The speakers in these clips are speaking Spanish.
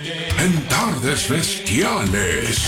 En Tardes Bestiales.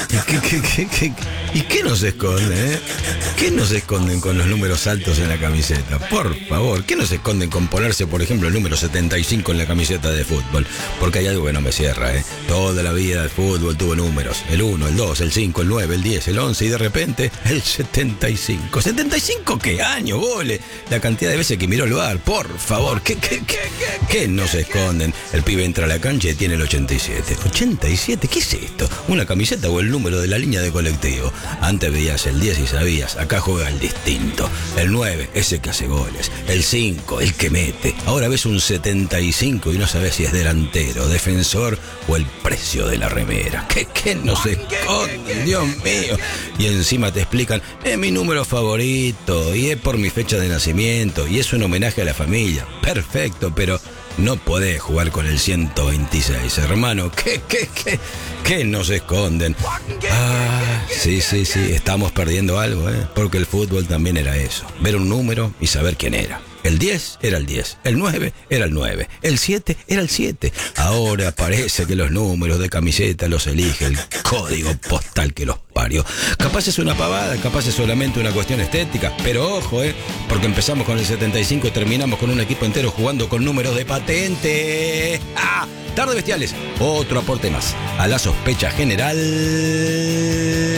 ¿Y qué nos esconden, ¿Qué nos esconden con los números altos en la camiseta? Por favor, ¿qué nos esconden con ponerse, por ejemplo, el número 75 en la camiseta de fútbol? Porque hay algo que no me cierra, Toda la vida el fútbol tuvo números. El 1, el 2, el 5, el 9, el 10, el 11 y de repente el 75. ¿75 qué año, gole? La cantidad de veces que miró el bar, por favor, ¿qué nos esconden? El pibe entra a la cancha y tiene el 87. ¿87? ¿Qué es esto? ¿Una camiseta o el número de la línea de colectivo? Antes veías el 10 y sabías, acá juega el distinto. El 9, ese que hace goles. El 5, el que mete. Ahora ves un 75 y no sabes si es delantero, defensor o el precio de la remera. ¿Qué nos esconden? Dios mío. Y encima te explican, es mi número favorito y es por mi fecha de nacimiento y es un homenaje a la familia. Perfecto, pero no podés jugar con el 126, hermano. ¿Qué nos esconden? Sí, estamos perdiendo algo, porque el fútbol también era eso. Ver un número y saber quién era. El 10 era el 10, el 9 era el 9, el 7 era el 7. Ahora parece que los números de camiseta los elige el código postal que los parió. Capaz es una pavada, capaz es solamente una cuestión estética, pero ojo, porque empezamos con el 75 y terminamos con un equipo entero jugando con números de patente. Tarde Bestiales, otro aporte más a la sospecha general.